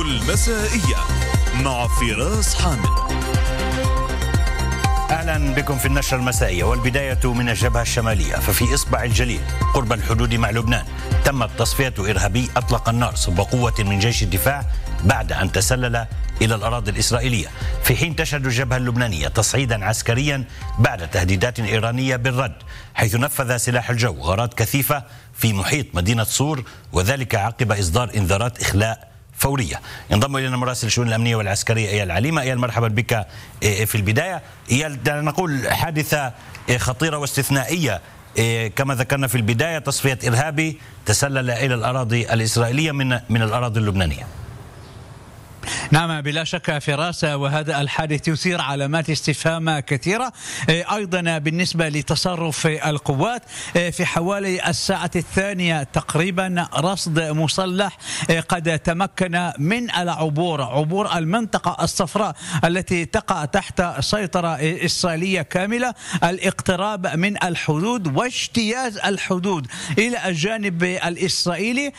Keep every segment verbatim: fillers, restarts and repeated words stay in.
المسائية مع فراس حامد. أهلا بكم في النشرة المسائية، والبداية من الجبهة الشمالية. ففي إصبع الجليل قرب الحدود مع لبنان تمت تصفية إرهابي أطلق النار صوب قوة من جيش الدفاع بعد أن تسلل إلى الأراضي الإسرائيلية، في حين تشهد الجبهة اللبنانية تصعيدا عسكريا بعد تهديدات إيرانية بالرد، حيث نفذ سلاح الجو غارات كثيفة في محيط مدينة صور، وذلك عقب إصدار إنذارات إخلاء فورية. ينضم إلينا مراسل الشؤون الأمنية والعسكرية إيال عليمة. إيال، مرحبا بك. في البداية إيال، نقول حادثة خطيرة واستثنائية كما ذكرنا في البداية، تصفية إرهابي تسلل إلى الأراضي الإسرائيلية من من الأراضي اللبنانية. نعم بلا شك فراس، وهذا الحادث يثير علامات استفهام كثيرة أيضا بالنسبة لتصرف القوات. في حوالي الساعة الثانية تقريبا رصد مسلح قد تمكن من العبور عبور المنطقة الصفراء التي تقع تحت سيطرة إسرائيلية كاملة، الاقتراب من الحدود واجتياز الحدود إلى الجانب الإسرائيلي.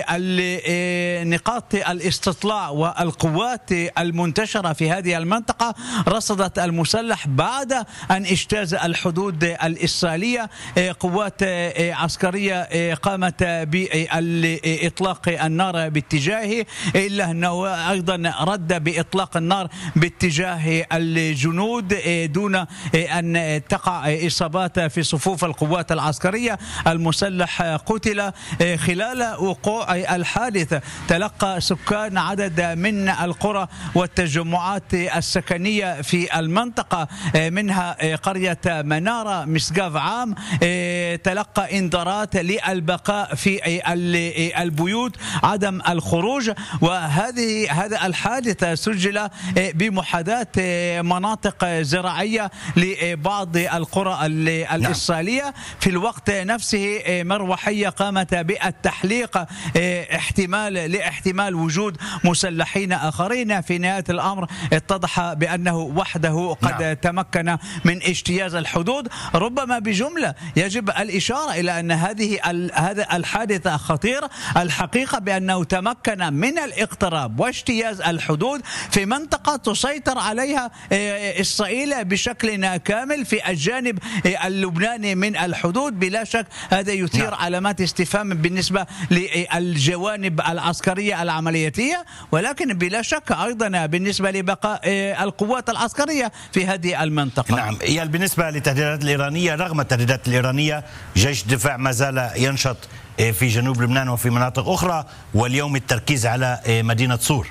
نقاط الاستطلاع والقوات المنتشرة في هذه المنطقة رصدت المسلح بعد أن اجتاز الحدود الإسرائيلية. قوات عسكرية قامت بإطلاق النار باتجاهه، إلا أنه أيضا رد بإطلاق النار باتجاه الجنود دون أن تقع إصابات في صفوف القوات العسكرية. المسلح قتل. خلال وقوع الحادث تلقى سكان عدد من القرى والتجمعات السكنية في المنطقة، منها قرية منارة مسقاف عام، تلقى انذارات للبقاء في البيوت، عدم الخروج. وهذه هذا الحادث سجل بمحاذاة مناطق زراعية لبعض القرى الإسرائيلية. في الوقت نفسه مروحية قامت بالتحليق احتمال لاحتمال وجود مسلحين آخرين. في نهاية الأمر اتضح بأنه وحده قد نعم. تمكن من اجتياز الحدود. ربما بجملة يجب الإشارة إلى أن هذه هذا الحادث خطير الحقيقة، بأنه تمكن من الاقتراب واجتياز الحدود في منطقة تسيطر عليها إسرائيل بشكل كامل في الجانب اللبناني من الحدود. بلا شك هذا يثير نعم. علامات استفهام بالنسبة للجوانب العسكرية العملياتية، ولكن بلا شك أيضا بالنسبة لبقاء القوات العسكرية في هذه المنطقة. نعم. يعني بالنسبة للتهديدات الإيرانية، رغم التهديدات الإيرانية جيش الدفاع ما زال ينشط في جنوب لبنان وفي مناطق أخرى، واليوم التركيز على مدينة صور.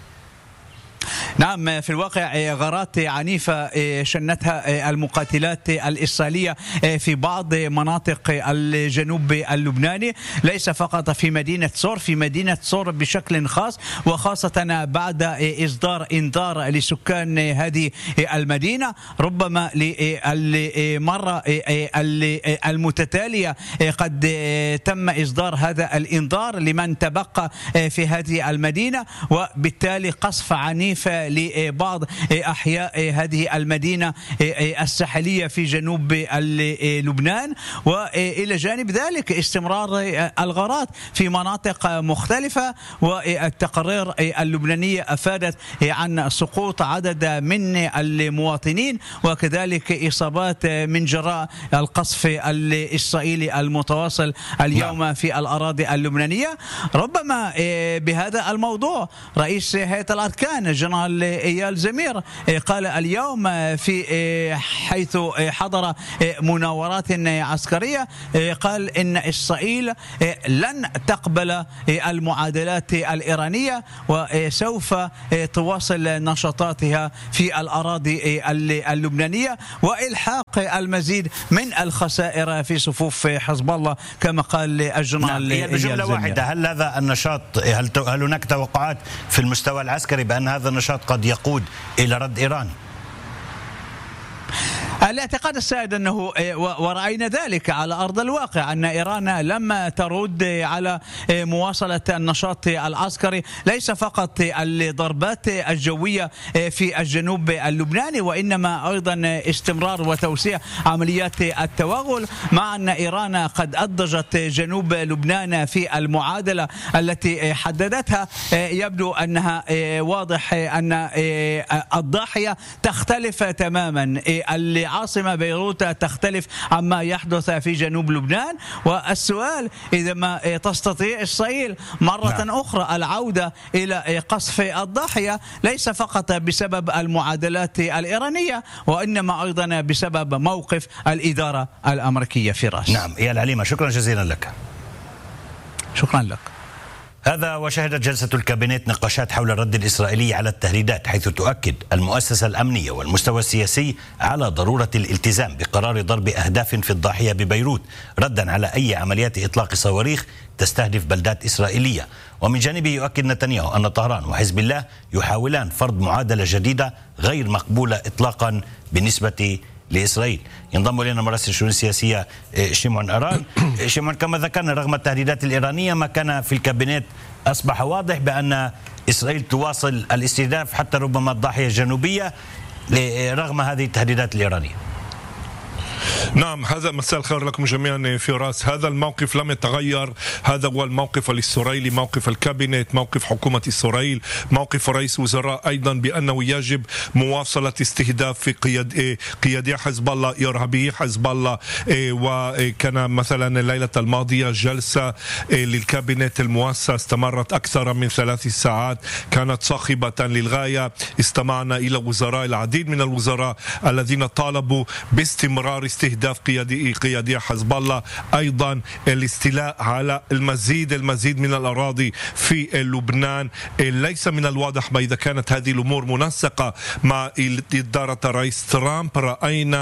نعم، في الواقع غارات عنيفة شنتها المقاتلات الإسرائيلية في بعض مناطق الجنوب اللبناني، ليس فقط في مدينة صور، في مدينة صور بشكل خاص، وخاصة بعد إصدار إنذار لسكان هذه المدينة. ربما للمرة المتتالية قد تم إصدار هذا الإنذار لمن تبقى في هذه المدينة، وبالتالي قصف عنيف لبعض أحياء هذه المدينة الساحلية في جنوب لبنان. وإلى جانب ذلك استمرار الغارات في مناطق مختلفة، والتقارير اللبنانية أفادت عن سقوط عدد من المواطنين وكذلك إصابات من جراء القصف الإسرائيلي المتواصل اليوم في الأراضي اللبنانية. ربما بهذا الموضوع رئيس هيئة الأركان الجنرال إيال زمير قال اليوم في حيث حضر مناورات عسكرية، قال إن إسرائيل لن تقبل المعادلات الإيرانية وسوف تواصل نشاطاتها في الأراضي اللبنانية وإلحاق المزيد من الخسائر في صفوف حزب الله كما قال الجنرال إيال زمير. بجملة واحدة، هل هذا النشاط هل هل هناك توقعات في المستوى العسكري بأن هذا النشاط قد يقود إلى رد إيراني؟ الاعتقاد السائد أنه ورأينا ذلك على أرض الواقع أن إيران لما ترد على مواصلة النشاط العسكري ليس فقط الضربات الجوية في الجنوب اللبناني وإنما أيضا استمرار وتوسيع عمليات التوغل، مع أن إيران قد أضجت جنوب لبنان في المعادلة التي حددتها. يبدو أنها واضح أن الضاحية تختلف تماما، العاصمة بيروت تختلف عما يحدث في جنوب لبنان، والسؤال إذا ما تستطيع إسرائيل مرة نعم. أخرى العودة إلى قصف الضاحية ليس فقط بسبب المعادلات الإيرانية وإنما أيضا بسبب موقف الإدارة الأمريكية في راس. نعم يا العليمة، شكرا جزيلا لك. شكرا لك. هذا وشهدت جلسة الكابينت نقاشات حول الرد الإسرائيلي على التهديدات، حيث تؤكد المؤسسة الأمنية والمستوى السياسي على ضرورة الالتزام بقرار ضرب أهداف في الضاحية ببيروت ردا على أي عمليات إطلاق صواريخ تستهدف بلدات إسرائيلية. ومن جانبه يؤكد نتنياهو أن طهران وحزب الله يحاولان فرض معادلة جديدة غير مقبولة إطلاقا بالنسبة لإسرائيل. ينضم إلينا مراسل الشؤون السياسية شيمون أران. شيمون، كما ذكرنا رغم التهديدات الإيرانية ما كان في الكابينت أصبح واضح بأن إسرائيل تواصل الاستهداف حتى ربما الضاحية الجنوبية رغم هذه التهديدات الإيرانية. نعم، هذا مساء الخير لكم جميعا في راس. هذا الموقف لم يتغير، هذا هو الموقف الإسرائيلي، موقف الكابينت، موقف حكومة إسرائيل، موقف رئيس وزراء أيضا بأنه يجب مواصلة استهداف في قياد قيادي حزب الله، إرهابي حزب الله. وكان مثلا الليلة الماضية جلسة للكابينت الموسع استمرت أكثر من ثلاث ساعات، كانت صاخبة للغاية. استمعنا إلى وزراء، العديد من الوزراء الذين طالبوا باستمرار استهداف قيادي قيادي حزب الله، ايضا الاستيلاء على المزيد المزيد من الاراضي في لبنان. ليس من الواضح ما اذا كانت هذه الامور منسقه مع اداره الرئيس ترامب. راينا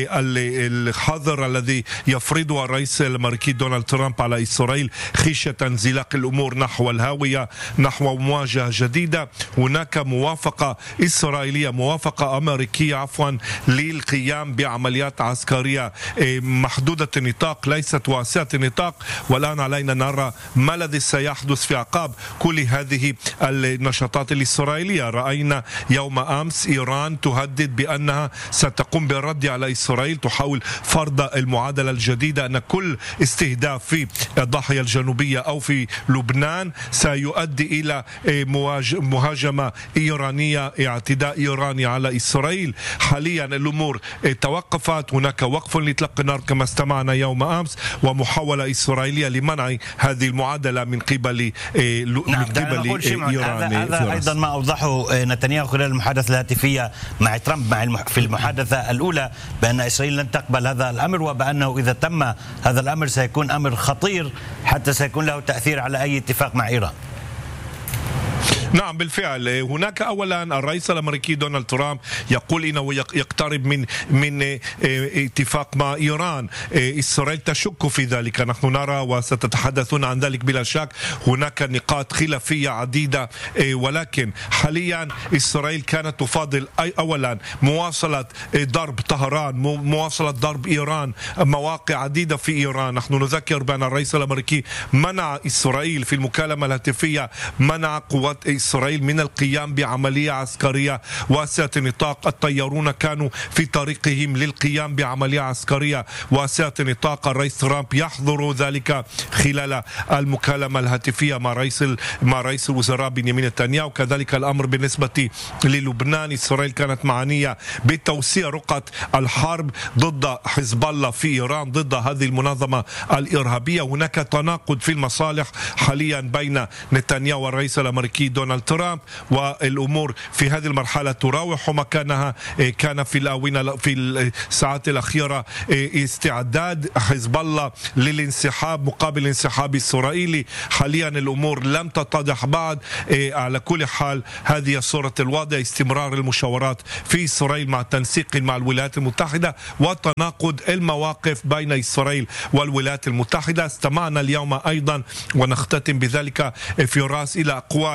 الحظر الذي يفرضه الرئيس الامريكي دونالد ترامب على اسرائيل خشيه انزلاق الامور نحو الهاويه، نحو مواجهه جديده. هناك موافقه اسرائيليه، موافقه امريكيه عفوا للقيام بعمليات عسكرية محدودة النطاق ليست واسعة النطاق، والآن علينا نرى ما الذي سيحدث في عقاب كل هذه النشاطات الإسرائيلية. رأينا يوم أمس إيران تهدد بأنها ستقوم بالرد على إسرائيل، تحاول فرض المعادلة الجديدة أن كل استهداف في الضاحية الجنوبية أو في لبنان سيؤدي إلى مهاجمة إيرانية، اعتداء إيراني على إسرائيل. حاليا الأمور توقفت، هناك وقف لإطلاق النار كما استمعنا يوم أمس، ومحاولة إسرائيلية لمنع هذه المعادلة من قبل نعم من قبل إيران. هذا, هذا أيضا ما أوضحه نتنياهو خلال المحادثة الهاتفية مع ترامب مع المح... في المحادثة الأولى بأن إسرائيل لن تقبل هذا الأمر، وبأنه إذا تم هذا الأمر سيكون أمر خطير حتى سيكون له تأثير على أي اتفاق مع إيران. نعم بالفعل، هناك اولا الرئيس الامريكي دونالد ترامب يقول انه يقترب من من اتفاق مع ايران. اسرائيل تشك في ذلك، نحن نرى وستتحدثون عن ذلك بلا شك. هناك نقاط خلافيه عديده، ولكن حاليا اسرائيل كانت تفاضل اولا مواصله ضرب طهران، مواصله ضرب ايران، مواقع عديده في ايران. نحن نذكر بان الرئيس الامريكي منع اسرائيل في المكالمه الهاتفيه، منع قوات إسرائيل من القيام بعملية عسكرية واسعة النطاق. الطيارون كانوا في طريقهم للقيام بعملية عسكرية واسعة النطاق. الرئيس ترامب يحظر ذلك خلال المكالمة الهاتفية مع رئيس مع رئيس الوزراء بنيامين نتنياهو. كذلك الأمر بالنسبة للبنان، إسرائيل كانت معنية بتوسيع رقعة الحرب ضد حزب الله في إيران، ضد هذه المنظمة الإرهابية. هناك تناقض في المصالح حاليا بين نتنياهو والرئيس الأمريكي دونالد ترامب، والأمور في هذه المرحلة تراوح مكانها. كان في الآونة في الساعات الأخيرة استعداد حزب الله للانسحاب مقابل انسحاب إسرائيلي. حاليا الأمور لم تتضح بعد. على كل حال هذه صورة الوضع، استمرار المشاورات في إسرائيل مع تنسيق مع الولايات المتحدة وتناقض المواقف بين إسرائيل والولايات المتحدة. استمعنا اليوم أيضا ونختتم بذلك في راس إلى أقوال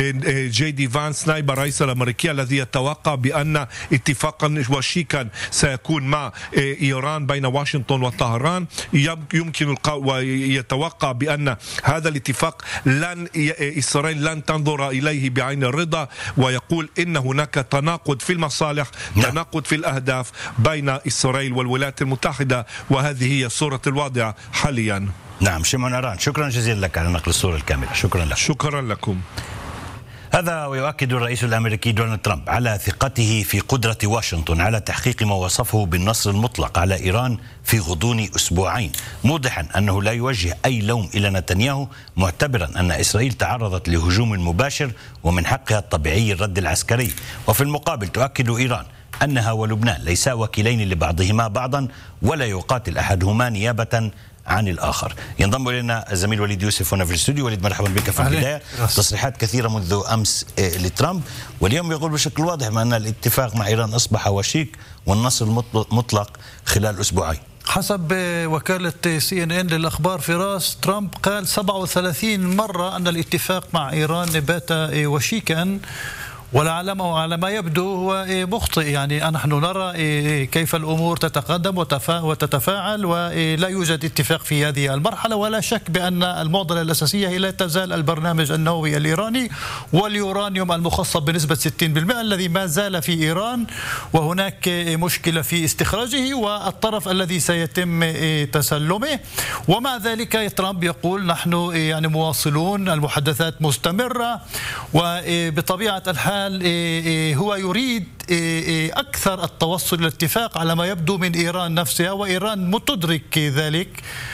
جي دي فانس نائب الرئيس الأمريكي الذي يتوقع بأن اتفاقا وشيكا سيكون مع إيران بين واشنطن وطهران، يمكن ويتوقع بأن هذا الاتفاق لن إسرائيل لن تنظر إليه بعين الرضا، ويقول إن هناك تناقض في المصالح، تناقض في الأهداف بين إسرائيل والولايات المتحدة، وهذه هي صورة الوضع حاليا. نعم شمعون أران، شكرا جزيلا لك على نقل الصورة الكاملة. شكرا لك. شكرا لكم. هذا ويؤكد الرئيس الأمريكي دونالد ترامب على ثقته في قدرة واشنطن على تحقيق ما وصفه بالنصر المطلق على إيران في غضون أسبوعين، موضحا أنه لا يوجه أي لوم إلى نتنياهو، معتبرا أن إسرائيل تعرضت لهجوم مباشر ومن حقها الطبيعي الرد العسكري. وفي المقابل تؤكد إيران أنها ولبنان ليسا وكيلين لبعضهما بعضا، ولا يقاتل أحدهما نيابة عن الآخر. ينضم إلينا الزميل وليد يوسف هنا في الاستوديو. وليد مرحبا بك. في البداية تصريحات كثيرة منذ أمس لترامب، واليوم يقول بشكل واضح أن الاتفاق مع إيران أصبح وشيك والنصر المطلق خلال أسبوعين. حسب وكالة سي ان ان للأخبار فراس، ترامب قال سبعة وثلاثين مرة أن الاتفاق مع إيران بات وشيكا، وعلى ما يبدو هو مخطئ. يعني نحن نرى كيف الأمور تتقدم وتتفاعل، ولا يوجد اتفاق في هذه المرحلة، ولا شك بأن المعضلة الأساسية هي لا تزال البرنامج النووي الإيراني واليورانيوم المخصب بنسبة ستين بالمئة الذي ما زال في إيران، وهناك مشكلة في استخراجه والطرف الذي سيتم تسلمه. ومع ذلك ترامب يقول نحن يعني مواصلون، المحادثات مستمرة، وبطبيعة الحال هو يريد أكثر التوصل إلى الاتفاق على ما يبدو من إيران نفسها، وإيران تدرك ذلك.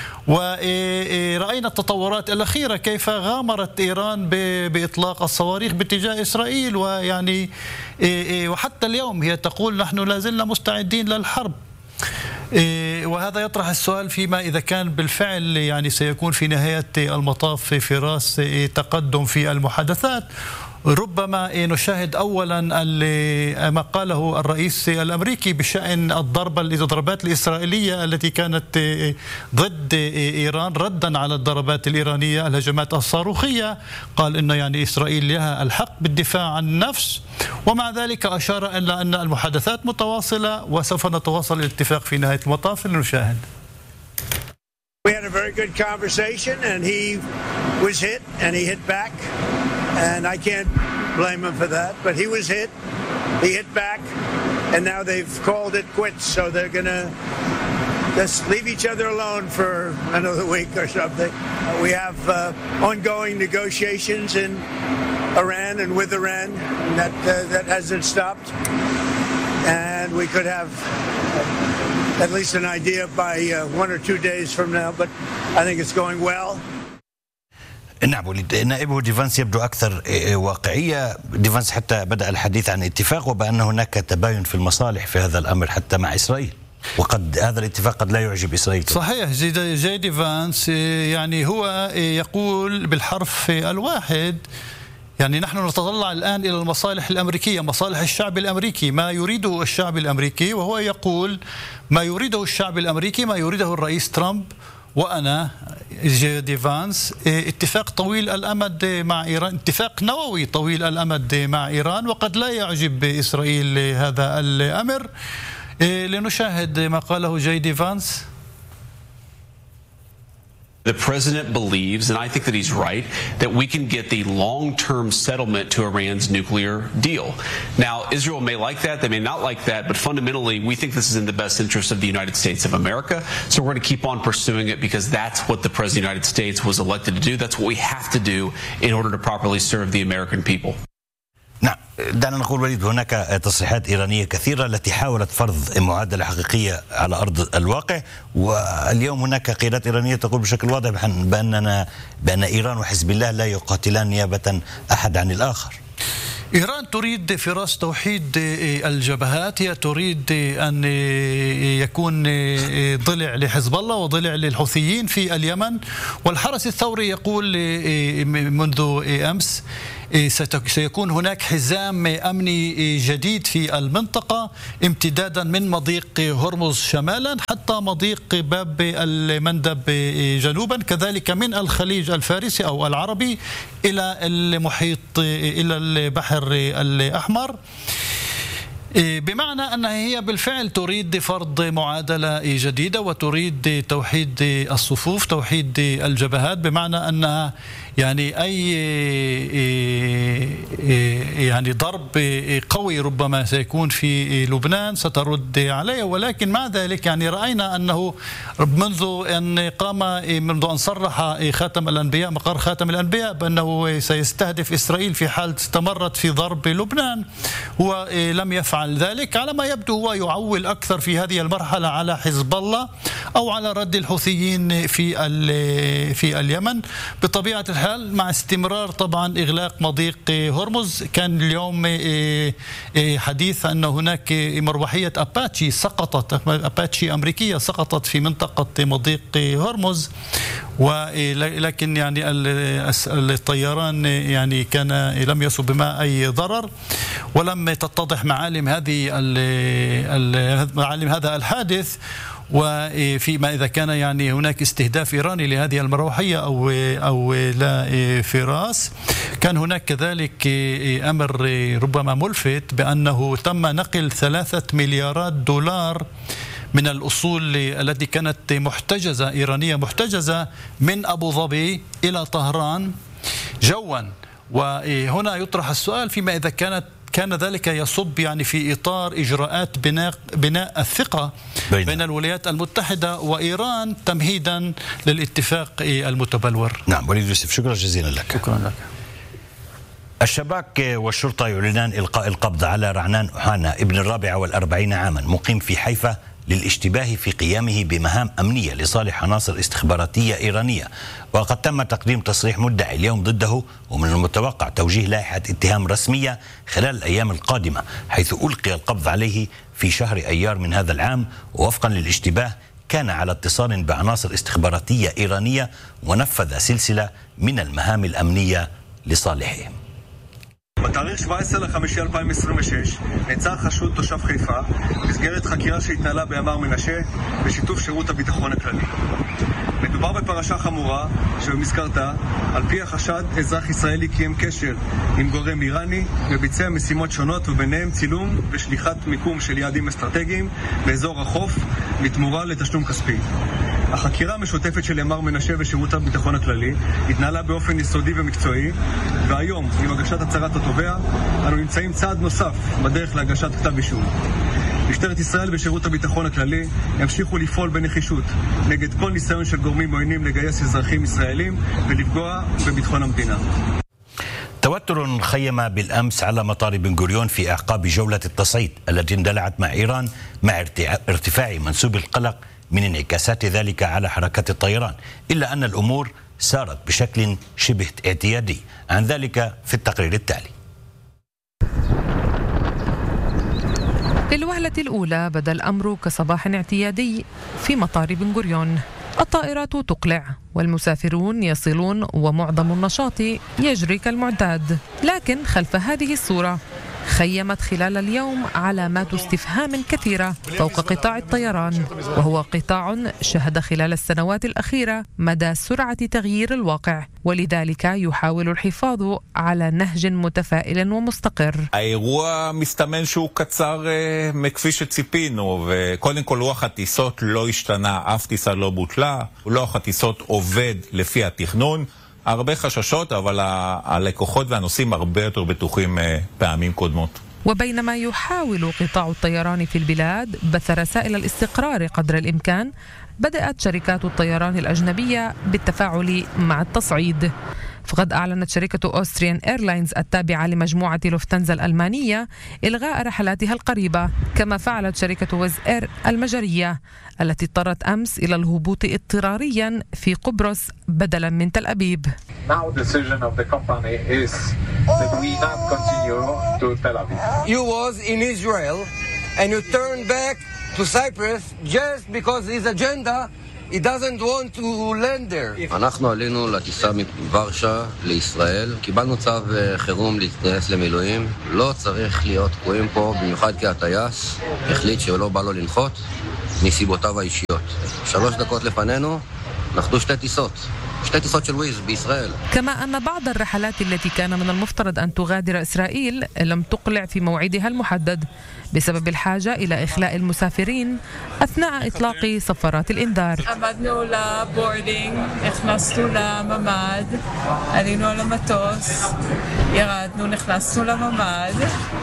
ورأينا التطورات الأخيرة كيف غامرت إيران بإطلاق الصواريخ باتجاه إسرائيل، ويعني وحتى اليوم هي تقول نحن لا زلنا مستعدين للحرب. وهذا يطرح السؤال فيما إذا كان بالفعل يعني سيكون في نهاية المطاف في راس تقدم في المحادثات. ربما نشاهد أولا ما قاله الرئيس الأمريكي بشأن الضربة الضربات الإسرائيلية التي كانت ضد إيران ردا على الضربات الإيرانية الهجمات الصاروخية. قال إنه يعني إسرائيل لها الحق بالدفاع عن النفس، ومع ذلك أشار إلى أن المحادثات متواصلة وسوف نتواصل الاتفاق في نهاية المطاف. نشاهد. We had a very good conversation and he was hit and he hit back. And I can't blame him for that, but he was hit, he hit back, and now they've called it quits, so they're going to just leave each other alone for another week or something. Uh, we have uh, ongoing negotiations in Iran and with Iran, and that, uh, that hasn't stopped, and we could have at least an idea by uh, one or two days from now, but I think it's going well. نعم وليد، نائبه ديفانس يبدو أكثر واقعية. ديفانس حتى بدأ الحديث عن اتفاق وبأن هناك تباين في المصالح في هذا الأمر حتى مع إسرائيل، وقد هذا الاتفاق قد لا يعجب إسرائيل. صحيح. جي ديفانس يعني هو يقول بالحرف الواحد، يعني نحن نتطلع الآن إلى المصالح الأمريكية، مصالح الشعب الأمريكي، ما يريده الشعب الأمريكي، وهو يقول ما يريده الشعب الأمريكي ما يريده الرئيس ترامب وأنا جي ديفانس اتفاق طويل الأمد مع إيران، اتفاق نووي طويل الأمد مع إيران، وقد لا يعجب إسرائيل هذا الأمر. لنشاهد ما قاله جي ديفانس. The president believes, and I think that he's right, that we can get the long-term settlement to Iran's nuclear deal. Now, Israel may like that, they may not like that, but fundamentally, we think this is in the best interest of the United States of America. So we're going to keep on pursuing it because that's what the president of the United States was elected to do. That's what we have to do in order to properly serve the American people. نعم، دعنا نقول وليد هناك تصريحات إيرانية كثيرة التي حاولت فرض معادلة حقيقية على أرض الواقع، واليوم هناك قيادات إيرانية تقول بشكل واضح بأننا بأن إيران وحزب الله لا يقاتلان نيابة أحد عن الآخر. إيران تريد فراس توحيد الجبهات، هي تريد أن يكون ضلع لحزب الله وضلع للحوثيين في اليمن. والحرس الثوري يقول منذ أمس سيكون هناك حزام أمني جديد في المنطقة امتدادا من مضيق هرمز شمالا حتى مضيق باب المندب جنوبا، كذلك من الخليج الفارسي أو العربي إلى المحيط إلى البحر الأحمر، بمعنى أنها هي بالفعل تريد فرض معادلة جديدة وتريد توحيد الصفوف، توحيد الجبهات، بمعنى أنها يعني أي يعني ضرب قوي ربما سيكون في لبنان سترد عليه. ولكن مع ذلك يعني رأينا أنه منذ أن قام منذ أن صرح خاتم الأنبياء مقر خاتم الأنبياء بأنه سيستهدف إسرائيل في حال استمرت في ضرب لبنان، هو لم يفعل ذلك. على ما يبدو هو يعول أكثر في هذه المرحلة على حزب الله أو على رد الحوثيين في في اليمن. بطبيعة الحال مع استمرار طبعا إغلاق مضيق هرمز، كان اليوم حديث أن هناك مروحية أباتشي سقطت، أباتشي أمريكية سقطت في منطقة مضيق هرمز، ولكن يعني الطيران يعني كان لم يصب بما أي ضرر، ولم تتضح معالم هذه معالم هذا الحادث، وفيما إذا كان يعني هناك استهداف إيراني لهذه المروحية أو أو لا فراس. كان هناك كذلك أمر ربما ملفت بأنه تم نقل ثلاثة مليارات دولار من الأصول التي كانت محتجزة إيرانية محتجزة من أبو ظبي إلى طهران جوا. وهنا يطرح السؤال فيما إذا كانت كان ذلك يصب يعني في إطار إجراءات بناء بناء الثقة بين, بين الولايات المتحدة وإيران تمهيدا للاتفاق المتبلور. نعم وليد يوسف، شكرا جزيلا لك. شكرا لك. الشباك والشرطة يعلنان إلقاء القبض على رعنان أوحانا ابن الرابعة والأربعين عاما مقيم في حيفا للاشتباه في قيامه بمهام أمنية لصالح عناصر استخباراتية إيرانية، وقد تم تقديم تصريح مدعي اليوم ضده، ومن المتوقع توجيه لائحة اتهام رسمية خلال الأيام القادمة، حيث ألقي القبض عليه في شهر أيار من هذا العام. ووفقا للاشتباه كان على اتصال بعناصر استخباراتية إيرانية ونفذ سلسلة من المهام الأمنية لصالحهم. בתאריך שבעה עשר למאי אלפיים עשרים ושש נעצר חשוד תושב חיפה במסגרת חקירה שהתנהלה בימ"ר מנשה בשיתוף שירות הביטחון הכללי. מדובר בפרשה חמורה שבמסגרתה על פי החשד אזרח ישראלי קיים קשר עם גורם איראני וביצע משימות שונות, וביניהם צילום ושליחת מיקום של יעדים אסטרטגיים באזור החוף בתמורה לתשלום כספי. החקירה המשותפת של ימ"ר מנשה ושירות הביטחון הכללי התנהלה באופן יסודי ומקצועי, והיום עם הגשת הצהרת התובע אנו נמצאים צעד נוסף בדרך להגשת כתב אישום. משטרת ישראל ושירות הביטחון הכללי ימשיכו לפעול בנחישות נגד כל ניסיון של גורמים עוינים לגייס אזרחים ישראלים ולפגוע בביטחון המדינה. توتر خيم بالأمس على مطار بن غوريون في أعقاب جولة التصعيد التي اندلعت مع إيران مع ارتفاع منسوب القلق من انعكاسات ذلك على حركة الطيران، إلا أن الأمور سارت بشكل شبه اعتيادي. عن ذلك في التقرير التالي. في الوهلة الأولى بدا الأمر كصباح اعتيادي في مطار بن غوريون، الطائرات تقلع والمسافرون يصلون ومعظم النشاط يجري كالمعتاد، لكن خلف هذه الصورة خيمت خلال اليوم علامات استفهام كثيرة فوق قطاع الطيران، وهو قطاع شهد خلال السنوات الأخيرة مدى سرعة تغيير الواقع، ولذلك يحاول الحفاظ على نهج متفائل ومستقر. האירוע מסתמן שהוא קצר מכפי שציפינו, וקודם כל לוח הטיסות לא השתנה, אף טיסה לא בוטלה, לוח הטיסות עובד לפי התכנון. הרבה חששות, אבל הלקוחות והנוסעים הרבה יותר בטוחים פעמים קודמות. وبينما يحاول قطاع الطيران في البلاد بث رسائل الاستقرار قدر الإمكان، بدأت شركات الطيران الأجنبية بالتفاعل مع التصعيد. فقد أعلنت شركة أوستريان إيرلاينز التابعة لمجموعة لوفتنزا الألمانية إلغاء رحلاتها القريبة، كما فعلت شركة ويز إير المجرية التي اضطرت أمس إلى الهبوط اضطراريا في قبرص بدلا من تل أبيب. Now decision of the company is that we not continue to Tel Aviv. You was in Israel and you turned back to Cyprus just because his agenda He doesn't want to land there. אנחנו עלינו לטיסה מוורשה לישראל, קיבלנו צו חירום להתגייס למילואים. לא צריך להיות תקועים פה, במיוחד כי הטייס החליט שלא בא לו לנחות מסיבותיו האישיות. שלוש דקות לפנינו נחתו שתי טיסות. שתי טיסות של וויז בישראל. كما أن بعض الرحلات التي كان من المفترض أن تغادر إسرائيل لم تقلع في موعدها المحدد بسبب الحاجة إلى إخلاء المسافرين أثناء إطلاق صفارات الإنذار. עמדנו לבורדינג, נכנסנו לממ"ד, עלינו על המטוס, ירדנו, נכנסנו לממ"ד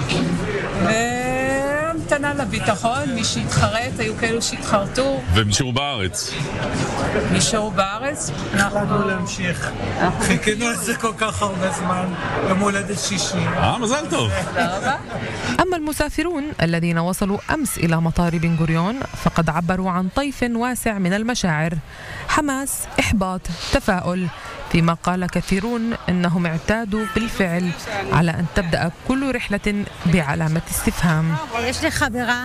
והמתנה לביטחון, מי שהתחרט, היו כאלו שהתחרטו. והם נשארו בארץ. נשארו בארץ. אנחנו להמשיך. חיכינו את זה כל כך הרבה זמן, יום הולדת שישי. אה, מזל טוב. أما المسافرون الذين وصلوا أمس إلى مطار بن غوريون فقد عبروا عن طيف واسع من المشاعر، حماس، إحباط، تفاؤل، فيما قال كثيرون أنهم اعتادوا بالفعل على أن تبدأ كل رحلة بعلامة استفهام. יש לי חברה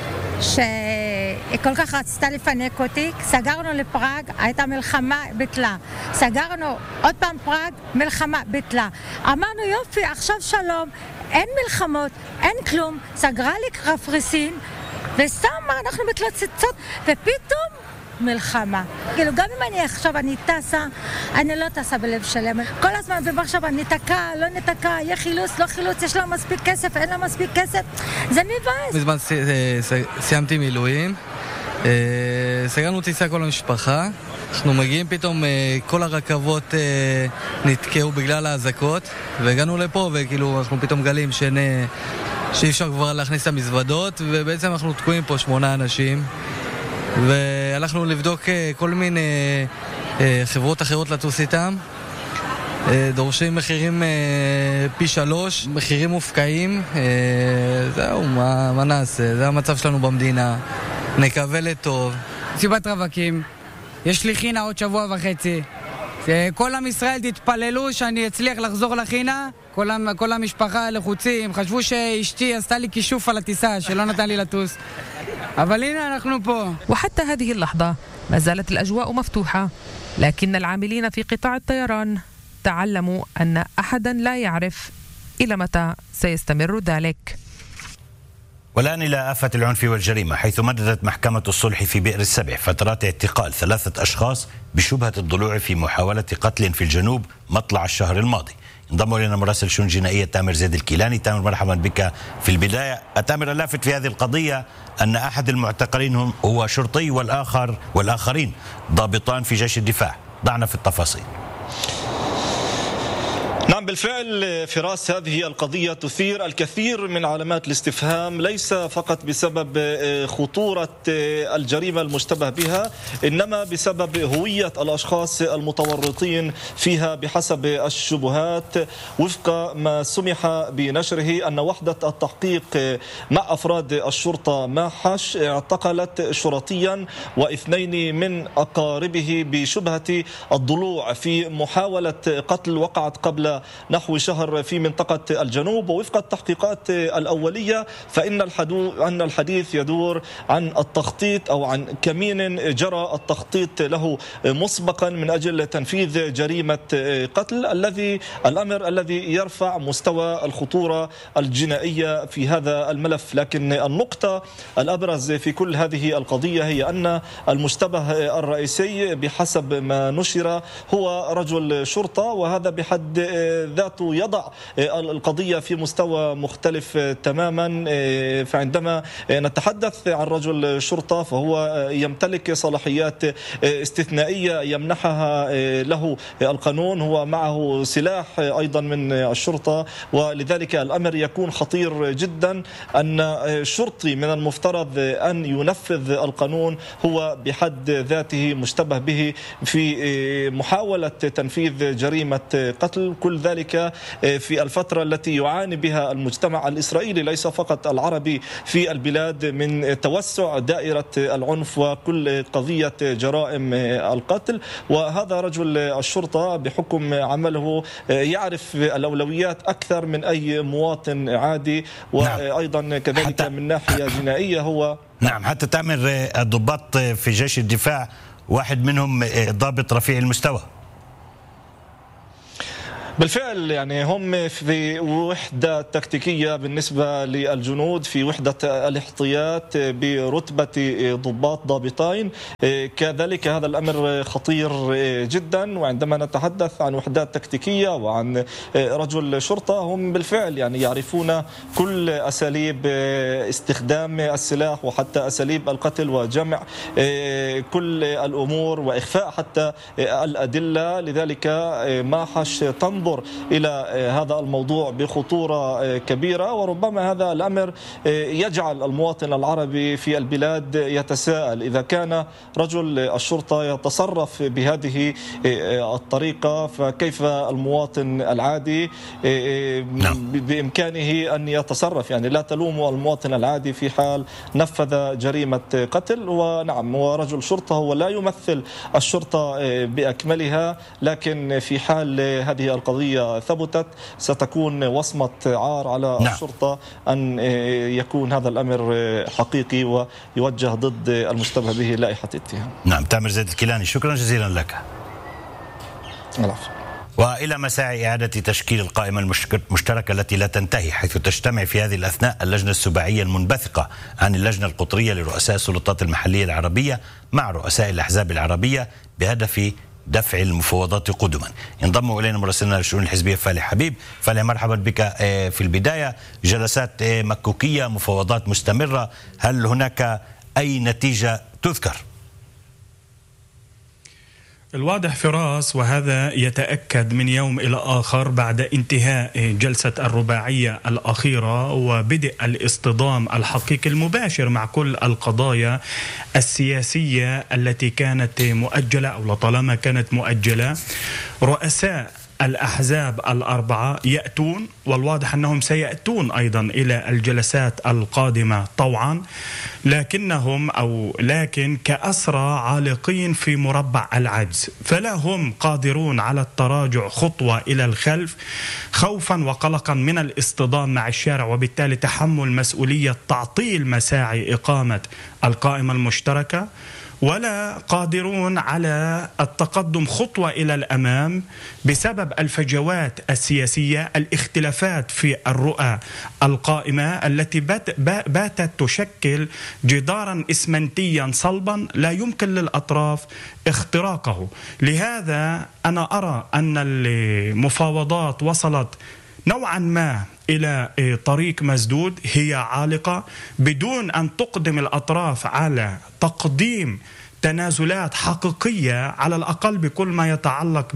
שכל כך רצתה לפנק אותי, סגרנו לפראג, הייתה מלחמה, ביטלה. סגרנו עוד פעם פראג, מלחמה, ביטלה. אמרנו יופי, עכשיו שלום, אין מלחמות, אין כלום, סגרה לי קפריסין, וסתם אנחנו מתלוצצות, ופתאום מלחמה. כאילו גם אם אני עכשיו אני טסה, אני לא טסה בלב שלם. כל הזמן במחשב אני נתקע, לא נתקע, יהיה חילוץ, לא חילוץ, יש לה מספיק כסף, אין לה מספיק כסף. זה מבאס. בזמן סיימתי מילואים, סגרנו טיסה כל המשפחה, אנחנו מגיעים פתאום, כל הרכבות נתקעו בגלל האזעקות, והגענו לפה וכאילו אנחנו פתאום גלים שאי אפשר כבר להכניס את המזוודות, ובעצם אנחנו תקועים פה שמונה אנשים. והלכנו לבדוק כל מיני חברות אחרות לטוס איתם, דורשים מחירים פי שלוש, מחירים מופקעים. זהו, מה, מה נעשה? זה המצב שלנו במדינה, נקווה לטוב. סיבת רווקים, יש לי חינה עוד שבוע וחצי, כל עם ישראל תתפללו שאני אצליח לחזור לחינה. כל, כל המשפחה לחוצים, חשבו שאשתי עשתה לי כישוף על הטיסה שלא נתן לי לטוס, אבל הנה אנחנו פה. وحتى هذه اللحظة ما زالت الأجواء مفتوحة، لكن العاملين في قطاع الطيران تعلموا أن أحدا لا يعرف إلى متى سيستمر ذلك. والآن إلى آفة العنف والجريمة، حيث مددت محكمة الصلح في بئر السبع فترات اعتقال ثلاثة أشخاص بشبهة الضلوع في محاولة قتل في الجنوب مطلع الشهر الماضي. انضم إلينا مراسل شؤون جنائية تامر زيد الكيلاني. تامر، مرحبا بك. في البداية تامر، اللافت في هذه القضية أن أحد المعتقلين هو شرطي والآخر والآخرين ضابطان في جيش الدفاع، ضعنا في التفاصيل. نعم بالفعل فراس، هذه القضية تثير الكثير من علامات الاستفهام، ليس فقط بسبب خطورة الجريمة المشتبه بها، إنما بسبب هوية الأشخاص المتورطين فيها بحسب الشبهات. وفق ما سمح بنشره أن وحدة التحقيق مع أفراد الشرطة ماحش اعتقلت شرطيا واثنين من أقاربه بشبهة الضلوع في محاولة قتل وقعت قبل نحو شهر في منطقة الجنوب. ووفق التحقيقات الأولية فإن أن الحديث يدور عن التخطيط أو عن كمين جرى التخطيط له مسبقا من أجل تنفيذ جريمة قتل، الذي الأمر الذي يرفع مستوى الخطورة الجنائية في هذا الملف. لكن النقطة الأبرز في كل هذه القضية هي أن المشتبه الرئيسي بحسب ما نشر هو رجل شرطة، وهذا بحد ذاته يضع القضية في مستوى مختلف تماما. فعندما نتحدث عن رجل شرطة فهو يمتلك صلاحيات استثنائية يمنحها له القانون، هو معه سلاح أيضا من الشرطة، ولذلك الأمر يكون خطير جدا. أن شرطي من المفترض أن ينفذ القانون هو بحد ذاته مشتبه به في محاولة تنفيذ جريمة قتل. كل ذلك في الفترة التي يعاني بها المجتمع الإسرائيلي ليس فقط العربي في البلاد من توسع دائرة العنف وكل قضية جرائم القتل. وهذا رجل الشرطة بحكم عمله يعرف الأولويات أكثر من أي مواطن عادي، وأيضا كذلك من ناحية جنائية هو نعم. حتى تامر، الضباط في جيش الدفاع واحد منهم ضابط رفيع المستوى. بالفعل يعني هم في وحدة تكتيكية بالنسبة للجنود، في وحدة الاحتياط برتبة ضباط ضابطين. كذلك هذا الأمر خطير جدا. وعندما نتحدث عن وحدات تكتيكية وعن رجل شرطة، هم بالفعل يعني يعرفون كل أساليب استخدام السلاح وحتى أساليب القتل وجمع كل الأمور وإخفاء حتى الأدلة. لذلك ماحش تنظر إلى هذا الموضوع بخطورة كبيرة، وربما هذا الأمر يجعل المواطن العربي في البلاد يتساءل إذا كان رجل الشرطة يتصرف بهذه الطريقة، فكيف المواطن العادي بإمكانه أن يتصرف؟ يعني لا تلوم المواطن العادي في حال نفذ جريمة قتل. ونعم، ورجل شرطة هو لا يمثل الشرطة بأكملها، لكن في حال هذه القضية ثبتت ستكون وصمة عار على نعم. الشرطة أن يكون هذا الأمر حقيقي ويوجه ضد المشتبه به لائحة اتهام. نعم. تامر زيد الكيلاني، شكرا جزيلا لك. العفو. وإلى مساعي إعادة تشكيل القائمة المشتركة التي لا تنتهي، حيث تجتمع في هذه الأثناء اللجنة السباعية المنبثقة عن اللجنة القطرية لرؤساء السلطات المحلية العربية مع رؤساء الأحزاب العربية بهدف دفع المفاوضات قدما. ينضم إلينا مراسلنا للشؤون الحزبية فالح حبيب. فالح، مرحبا بك. في البداية، جلسات مكوكية، مفاوضات مستمرة، هل هناك أي نتيجة تذكر؟ الواضح فراس، وهذا يتأكد من يوم إلى آخر بعد انتهاء جلسة الرباعية الأخيرة وبدء الاصطدام الحقيقي المباشر مع كل القضايا السياسية التي كانت مؤجلة أو لطالما كانت مؤجلة. رؤساء الأحزاب الأربعة يأتون، والواضح أنهم سيأتون أيضا إلى الجلسات القادمة طوعا، لكنهم أو لكن كأسرى عالقين في مربع العجز، فلا هم قادرون على التراجع خطوة إلى الخلف خوفا وقلقا من الاصطدام مع الشارع، وبالتالي تحمل مسؤولية تعطيل مساعي إقامة القائمة المشتركة، ولا قادرون على التقدم خطوة إلى الأمام بسبب الفجوات السياسية، الاختلافات في الرؤى القائمة التي باتت تشكل جدارا إسمنتيا صلبا لا يمكن للأطراف اختراقه. لهذا أنا أرى أن المفاوضات وصلت نوعا ما إلى طريق مسدود، هي عالقة بدون أن تقدم الأطراف على تقديم تنازلات حقيقية على الأقل بكل ما يتعلق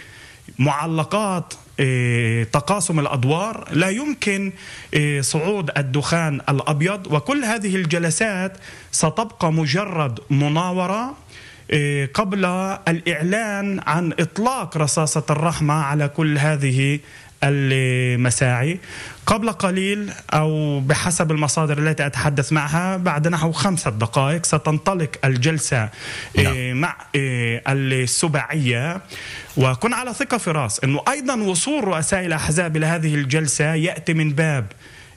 بمعلقات تقاسم الأدوار. لا يمكن صعود الدخان الأبيض، وكل هذه الجلسات ستبقى مجرد مناورة قبل الإعلان عن إطلاق رصاصة الرحمة على كل هذه المساعي. قبل قليل أو بحسب المصادر التي أتحدث معها بعد نحو خمسة دقائق ستنطلق الجلسة نعم. مع السباعية. وكن على ثقة فراس أنه أيضا وصول رؤساء الأحزاب إلى هذه الجلسة يأتي من باب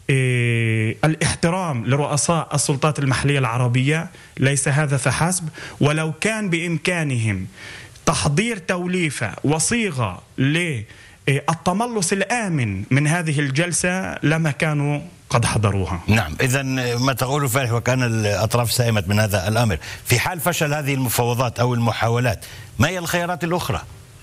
الاحترام لرؤساء السلطات المحلية العربية، ليس هذا فحسب. ولو كان بإمكانهم تحضير توليفة وصيغة ل التملص الآمن من هذه الجلسة لما كانوا قد حضروها. نعم، إذا ما تقوله فالح وكان الأطراف سائمت من هذا الأمر. في حال فشل هذه المفاوضات أو المحاولات، ما هي الخيارات الأخرى؟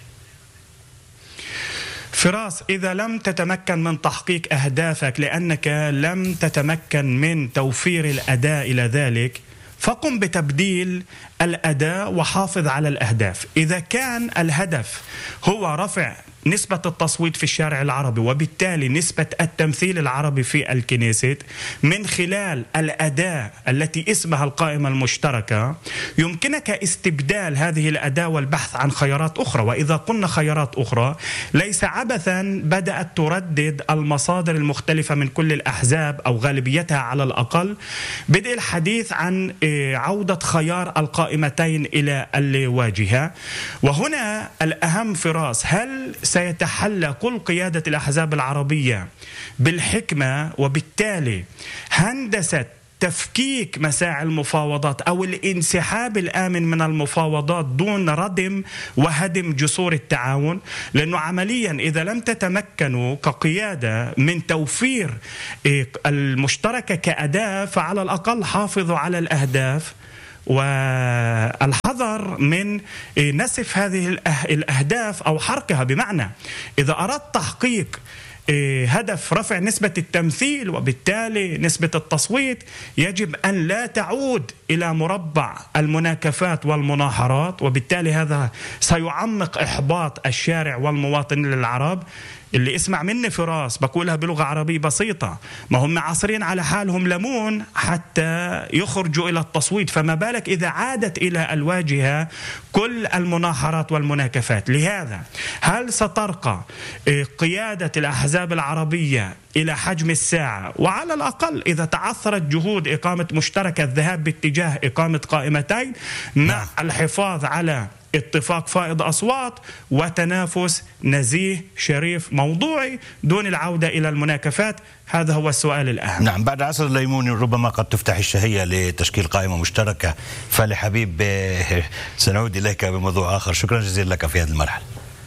فراس، إذا لم تتمكن من تحقيق أهدافك لأنك لم تتمكن من توفير الأداء إلى ذلك، فقم بتبديل الأداء وحافظ على الأهداف. إذا كان الهدف هو رفع نسبة التصويت في الشارع العربي وبالتالي نسبة التمثيل العربي في الكنيست من خلال الأداة التي اسمها القائمة المشتركة، يمكنك استبدال هذه الأداة والبحث عن خيارات أخرى. وإذا قلنا خيارات أخرى ليس عبثا بدأت تردد المصادر المختلفة من كل الأحزاب أو غالبيتها على الأقل بدء الحديث عن عودة خيار القائمتين إلى الواجهة. وهنا الأهم فراس، هل سيتحلى كل قيادة الأحزاب العربية بالحكمة وبالتالي هندسة تفكيك مساعي المفاوضات أو الانسحاب الآمن من المفاوضات دون ردم وهدم جسور التعاون، لأنه عمليا إذا لم تتمكنوا كقيادة من توفير المشتركة كأداة، فعلى الأقل حافظوا على الأهداف والحذر من نسف هذه الأهداف أو حرقها. بمعنى إذا أردت تحقيق هدف رفع نسبة التمثيل وبالتالي نسبة التصويت، يجب أن لا تعود إلى مربع المناكفات والمناحرات، وبالتالي هذا سيعمق إحباط الشارع والمواطنين العرب. اللي اسمع مني فراس بقولها بلغة عربية بسيطة، ما هم عصرين على حالهم ليمون حتى يخرجوا إلى التصويت، فما بالك إذا عادت إلى الواجهة كل المناحرات والمناكفات. لهذا هل سترقى قيادة الأحزاب العربية إلى حجم الساعة؟ وعلى الأقل إذا تعثرت جهود إقامة مشتركة الذهاب باتجاه إقامة قائمتين مع الحفاظ على اتفاق فائض أصوات وتنافس نزيه شريف موضوعي دون العودة إلى المناكفات، هذا هو السؤال الأهم. نعم، بعد عصر الليمون ربما قد تفتح الشهية لتشكيل قائمة مشتركة. فالي حبيب سنعود إليك بموضوع آخر، شكرا جزيلا لك في هذه المرحلة.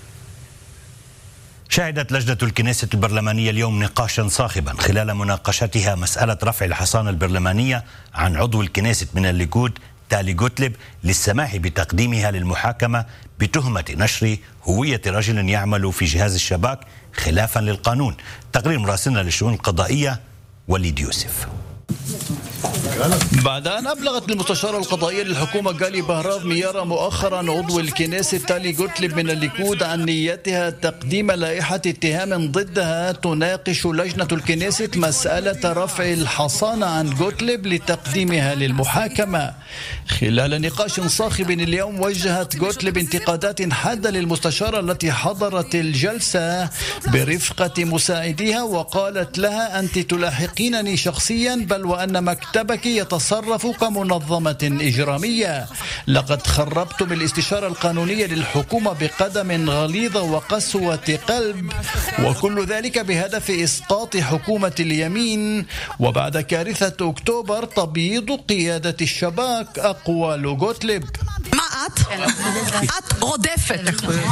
شهدت لجنة الكنيسة البرلمانية اليوم نقاشا صاخبا خلال مناقشتها مسألة رفع الحصانة البرلمانية عن عضو الكنيسة من الليكود تالي جوتليب للسماح بتقديمها للمحاكمة بتهمة نشر هوية رجل يعمل في جهاز الشباك خلافا للقانون. تقرير مراسلنا للشؤون القضائية وليد يوسف. بعد أن أبلغت المستشارة القضائية للحكومة غالي بهراف ميارا مؤخرا عضو الكنيسة تالي جوتليب من الليكود عن نيتها تقديم لائحة اتهام ضدها، تناقش لجنة الكنيسة مسألة رفع الحصانة عن جوتليب لتقديمها للمحاكمة. خلال نقاش صاخب اليوم وجهت جوتليب انتقادات حادة للمستشارة التي حضرت الجلسة برفقة مساعديها، وقالت لها أنت تلاحقينني شخصيا، بل وأن مكتبك يتصرف كمنظمة إجرامية. لقد خربتم الاستشارة القانونية للحكومة بقدم غليظة وقسوة قلب، وكل ذلك بهدف إسقاط حكومة اليمين. وبعد كارثة أكتوبر تبييض قيادة الشباك، أقوال جوتليب. מה את? את רודפת.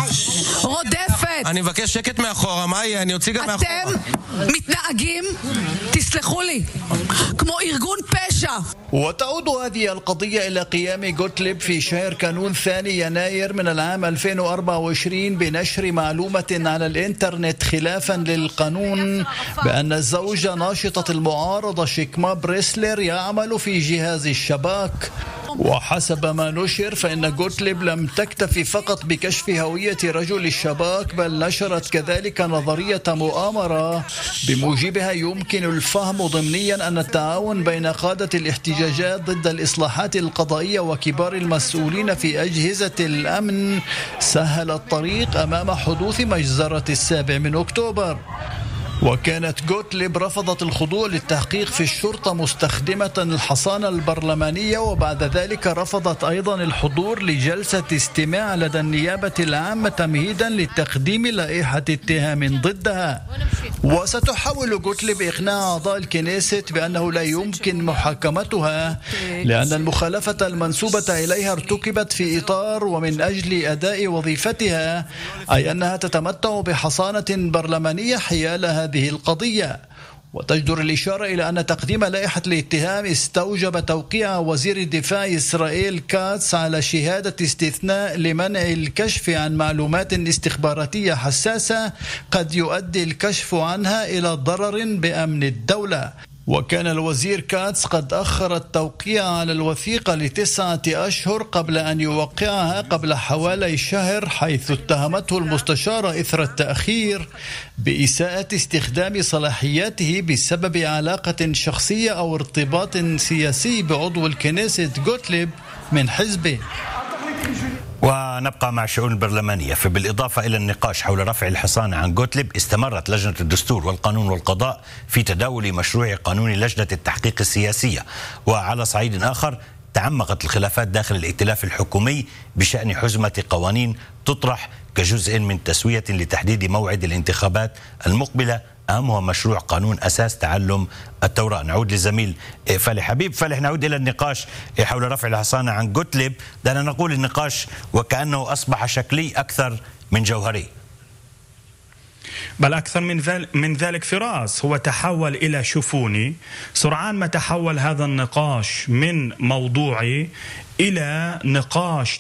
רודפת. אני מבקש שקט מאחורה, מה יהיה? אני אוציא גם מאחורה. אתם מתנהגים, תסלחו לי, כמו ארגון פשע. وتعود هذه القضية إلى قيام جوتليب في شهر كانون ثاني يناير من العام ألفين وأربعة وعشرين بنشر معلومة على الإنترنت خلافا للقانون بأن الزوجة ناشطة المعارضة شيكما بريسلر يعمل في جهاز الشباك. وحسب ما نشر فإن جوتليب لم تكتفي فقط بكشف هوية رجل الشباك، بل نشرت كذلك نظرية مؤامرة بموجبها يمكن الفهم ضمنيا أن التعاون بين قادة الاحتجاجات ضد الإصلاحات القضائية وكبار المسؤولين في أجهزة الأمن سهل الطريق أمام حدوث مجزرة السابع من أكتوبر. وكانت جوتليب رفضت الخضوع للتحقيق في الشرطة مستخدمة الحصانة البرلمانية، وبعد ذلك رفضت أيضا الحضور لجلسة استماع لدى النيابة العامة تمهيدا لتقديم لائحة اتهام ضدها. وستحاول جوتليب إقناع أعضاء الكنيسة بأنه لا يمكن محاكمتها لأن المخالفة المنسوبة إليها ارتكبت في إطار ومن أجل أداء وظيفتها، أي أنها تتمتع بحصانة برلمانية حيال هذه القضية. وتجدر الإشارة إلى أن تقديم لائحة الاتهام استوجب توقيع وزير الدفاع إسرائيل كاتس على شهادة استثناء لمنع الكشف عن معلومات استخباراتية حساسة قد يؤدي الكشف عنها إلى ضرر بأمن الدولة. وكان الوزير كاتس قد أخر التوقيع على الوثيقة لتسعة أشهر قبل أن يوقعها قبل حوالي شهر، حيث اتهمته المستشارة إثر التأخير بإساءة استخدام صلاحياته بسبب علاقة شخصية أو ارتباط سياسي بعضو الكنيسة جوتليب من حزبه. ونبقى مع الشؤون البرلمانية. فبالإضافة إلى النقاش حول رفع الحصانة عن جوتليب، استمرت لجنة الدستور والقانون والقضاء في تداول مشروع قانون لجنة التحقيق السياسية. وعلى صعيد آخر تعمقت الخلافات داخل الائتلاف الحكومي بشأن حزمة قوانين تطرح كجزء من تسوية لتحديد موعد الانتخابات المقبلة، أهمها مشروع قانون أساس تعلم التوراة. نعود لزميل فالح حبيب. فالح، نعود إلى النقاش حول رفع الحصانة عن جوتليب. دعنا نقول النقاش وكأنه أصبح شكلي أكثر من جوهري. بل أكثر من ذلك, من ذلك فراس، هو تحول إلى شفوني. سرعان ما تحول هذا النقاش من موضوعي إلى نقاش